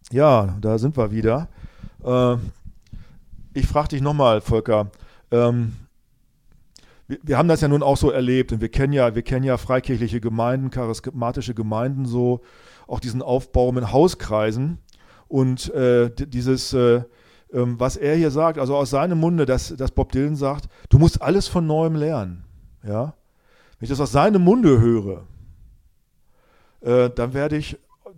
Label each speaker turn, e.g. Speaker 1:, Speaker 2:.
Speaker 1: Ja, da sind wir wieder. Äh, Ich frage dich nochmal, Volker. Ähm, wir haben das ja nun auch so erlebt und wir kennen ja freikirchliche Gemeinden, charismatische Gemeinden so, auch diesen Aufbau mit Hauskreisen und was er hier sagt, also aus seinem Munde, dass Bob Dylan sagt, du musst alles von neuem lernen. Ja? Wenn ich das aus seinem Munde höre, dann werde ich